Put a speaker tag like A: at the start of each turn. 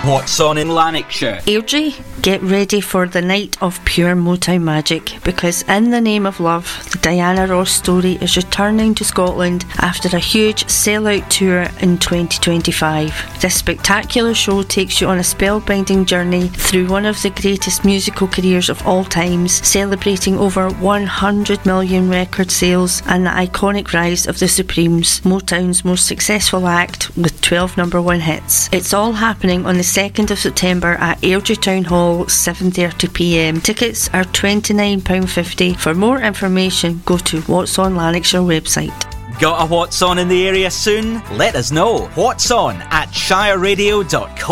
A: What's on in Lanarkshire?
B: Airdrie, get ready for the night of pure Motown magic, because In the Name of Love, the Diana Ross story, is returning to Scotland after a huge sellout tour in 2025. This spectacular show takes you on a spellbinding journey through one of the greatest musical careers of all times, celebrating over 100 million record sales and the iconic rise of the Supremes, Motown's most successful act with 12 number one hits. It's all happening on the 2nd of September at Airdrie Town Hall, 7:30pm. Tickets are £29.50. For more information, go to What's On Lanarkshire website.
A: Got a What's On in the area soon? Let us know. What's On at shireradio.co.uk.